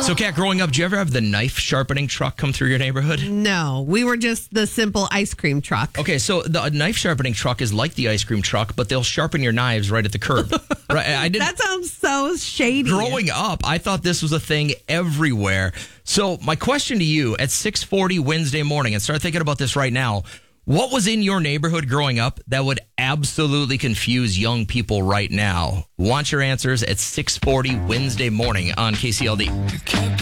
So, Kat, growing up, did you ever have the knife sharpening truck come through your neighborhood? No, we were just the simple ice cream truck. Okay, so the knife sharpening truck is like the ice cream truck, but they'll sharpen your knives right at the curb. Right? That sounds so shady. Growing up, I thought this was a thing everywhere. So my question to you at 6:40 Wednesday morning, and start thinking about this right now, what was in your neighborhood growing up that would absolutely confuse young people right now? Want your answers at 6:40 Wednesday morning on KCLD.